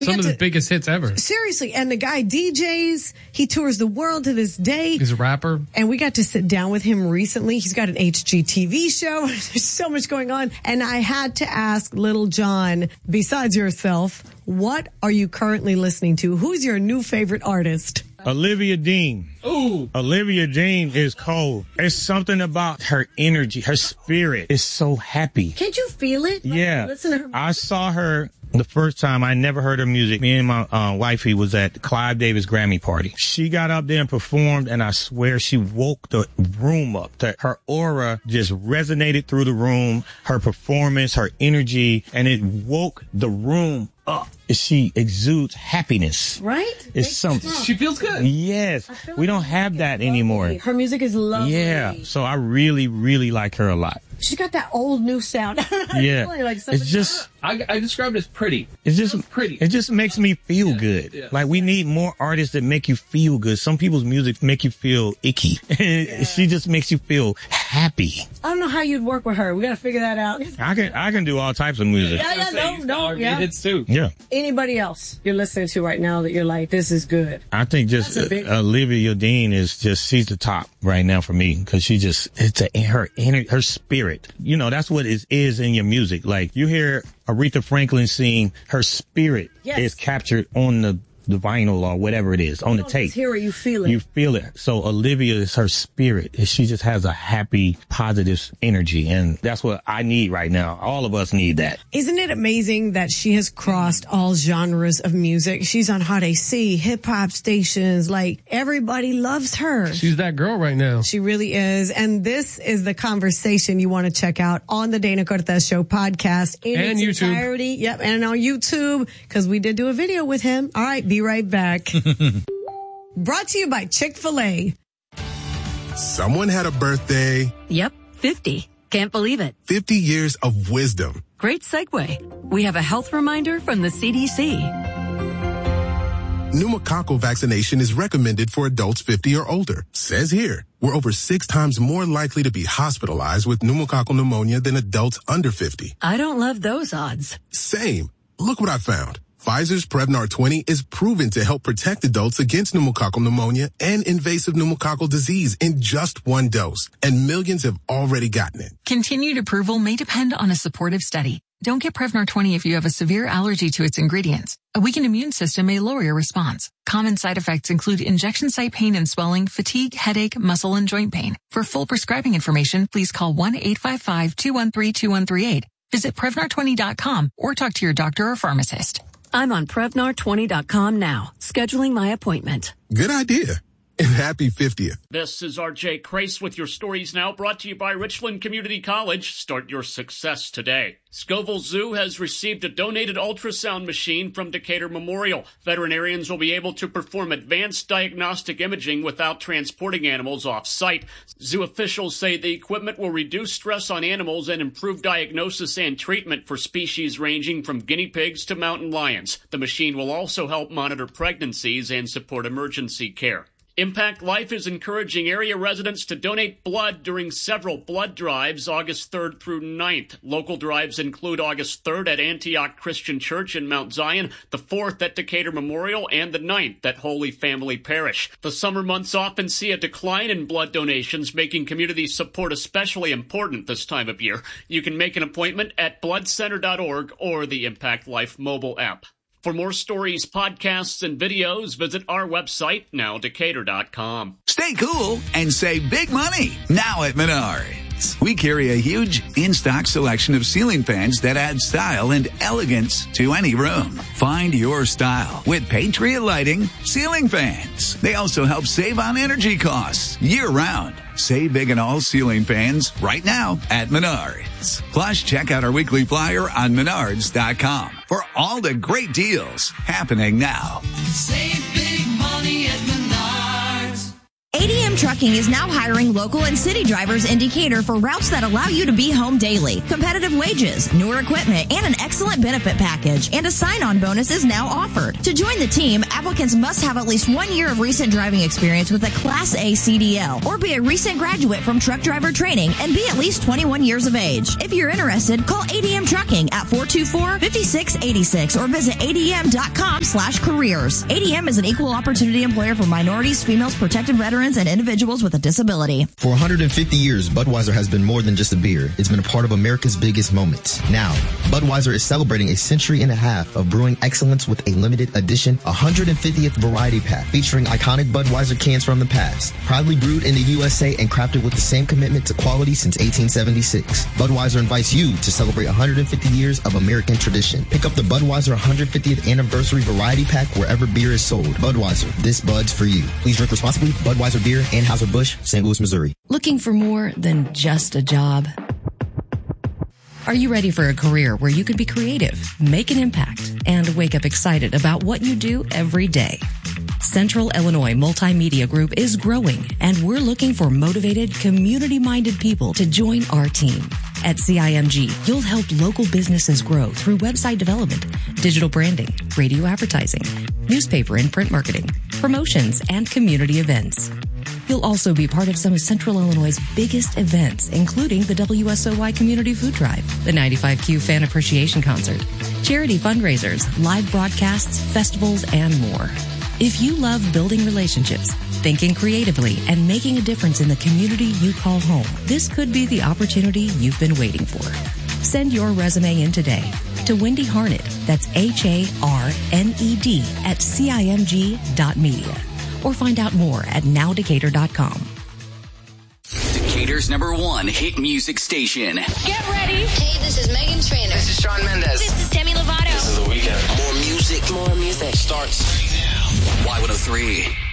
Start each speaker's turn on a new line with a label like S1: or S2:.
S1: Some of the biggest hits ever.
S2: Seriously. And the guy DJs, he tours the world to this day.
S1: He's a rapper.
S2: And we got to sit down with him recently. He's got an HGTV show. There's so much going on. And I had to ask Little John, besides yourself, what are you currently listening to? Who's your new favorite artist?
S3: Olivia Dean.
S1: Ooh.
S3: Olivia Dean is cold. It's something about her energy. Her spirit is so happy.
S2: Can't you feel it?
S3: Yeah.
S2: Listen to her.
S3: I saw her the first time. I never heard her music. Me and my wifey was at Clive Davis Grammy party. She got up there and performed, and I swear she woke the room up. Her aura just resonated through the room. Her performance, her energy, and it woke the room up. She exudes happiness.
S2: Right?
S3: It's something.
S1: She feels good.
S3: Yes. We don't have that anymore.
S2: Her music is lovely.
S3: Yeah. So I really, really like her a lot.
S2: She's got that old new sound.
S3: Yeah.
S2: Like
S3: it's just...
S1: I describe it as pretty.
S3: It's just
S1: pretty.
S3: It just makes me feel good.
S1: Yeah.
S3: Like, we need more artists that make you feel good. Some people's music make you feel icky. She just makes you feel happy.
S2: I don't know how you'd work with her. We got to figure that out.
S3: I can do all types of music.
S2: Yeah.
S1: Hits too.
S3: Yeah.
S2: Anybody else you're listening to right now that you're like, this is good?
S3: I think just Olivia Dean is just, she's the top right now for me, because she just, her spirit. You know, that's what it is in your music. Like, you hear Aretha Franklin sing, her spirit is captured on the vinyl or whatever it is, on the tape.
S2: Just hear it, you feel it.
S3: You feel it. So Olivia is her spirit. She just has a happy, positive energy. And that's what I need right now. All of us need that.
S2: Isn't it amazing that she has crossed all genres of music? She's on Hot AC, hip hop stations. Like, everybody loves her.
S1: She's that girl right now.
S2: She really is. And this is the conversation you want to check out on the Dana Cortez Show podcast in
S1: and
S2: its
S1: YouTube.
S2: entirety. Yep. And on YouTube, because we did do a video with him. All right. Be right back. Brought to you by Chick-fil-A.
S4: Someone had a birthday.
S5: Yep, 50. Can't believe it.
S4: 50 years of wisdom.
S5: Great segue. We have a health reminder from the CDC.
S4: Pneumococcal vaccination is recommended for adults 50 or older. Says here, we're over 6 times more likely to be hospitalized with pneumococcal pneumonia than adults under 50.
S5: I don't love those odds.
S4: Same. Look what I found. Pfizer's Prevnar 20 is proven to help protect adults against pneumococcal pneumonia and invasive pneumococcal disease in just 1 dose, and millions have already gotten it.
S6: Continued approval may depend on a supportive study. Don't get Prevnar 20 if you have a severe allergy to its ingredients. A weakened immune system may lower your response. Common side effects include injection site pain and swelling, fatigue, headache, muscle, and joint pain. For full prescribing information, please call 1-855-213-2138. Visit Prevnar20.com or talk to your doctor or pharmacist.
S5: I'm on Prevnar20.com now, scheduling my appointment.
S4: Good idea. And happy 50th.
S7: This is RJ Crace with your Stories Now, brought to you by Richland Community College. Start your success today. Scoville Zoo has received a donated ultrasound machine from Decatur Memorial. Veterinarians will be able to perform advanced diagnostic imaging without transporting animals off-site. Zoo officials say the equipment will reduce stress on animals and improve diagnosis and treatment for species ranging from guinea pigs to mountain lions. The machine will also help monitor pregnancies and support emergency care. Impact Life is encouraging area residents to donate blood during several blood drives August 3rd through 9th. Local drives include August 3rd at Antioch Christian Church in Mount Zion, the 4th at Decatur Memorial, and the 9th at Holy Family Parish. The summer months often see a decline in blood donations, making community support especially important this time of year. You can make an appointment at bloodcenter.org or the Impact Life mobile app. For more stories, podcasts, and videos, visit our website, nowdecatur.com.
S8: Stay cool and save big money now at Menards. We carry a huge in-stock selection of ceiling fans that add style and elegance to any room. Find your style with Patriot Lighting ceiling fans. They also help save on energy costs year-round. Save big on all ceiling fans right now at Menards. Plus, check out our weekly flyer on Menards.com for all the great deals happening now.
S9: Save big money at Menards.
S10: ADM
S9: Trucking is now hiring local and city drivers in Decatur for routes that allow you to be home daily. Competitive wages, newer equipment, and an excellent benefit package. And a sign-on bonus is now offered. To join the team, applicants must have at least 1 year of recent driving experience with a Class A CDL or be a recent graduate from truck driver training and be at least 21 years of age. If you're interested, call ADM Trucking at 424-5686 or visit adm.com/careers. ADM is an equal opportunity employer for minorities, females, protected veterans, and individuals with a disability.
S10: For 150 years, Budweiser has been more than just a beer. It's been a part of America's biggest moments. Now, Budweiser is celebrating a century and a half of brewing excellence with a limited edition 150th variety pack featuring iconic Budweiser cans from the past. Proudly brewed in the USA and crafted with the same commitment to quality since 1876. Budweiser invites you to celebrate 150 years of American tradition. Pick up the Budweiser 150th Anniversary Variety Pack wherever beer is sold. Budweiser, this Bud's for you. Please drink responsibly. Budweiser Beer, Anheuser-Busch, St. Louis, Missouri.
S11: Looking for more than just a job? Are you ready for a career where you can be creative, make an impact, and wake up excited about what you do every day? Central Illinois Multimedia Group is growing, and we're looking for motivated, community-minded people to join our team. At CIMG, you'll help local businesses grow through website development, digital branding, radio advertising, newspaper and print marketing, promotions, and community events. You'll also be part of some of Central Illinois' biggest events, including the WSOY Community Food Drive, the 95Q Fan Appreciation Concert, charity fundraisers, live broadcasts, festivals, and more. If you love building relationships, thinking creatively, and making a difference in the community you call home, this could be the opportunity you've been waiting for. Send your resume in today to Wendy Harned, that's HARNED at CIMG.media, or find out more at nowdecatur.com.
S12: Decatur's #1 hit music station.
S13: Get ready. Hey, this is Megan Trainor.
S14: This is Shawn Mendes.
S13: This is Demi Lovato.
S14: This is The Weeknd.
S12: More music.
S13: More music.
S14: Starts right now.
S12: Y103.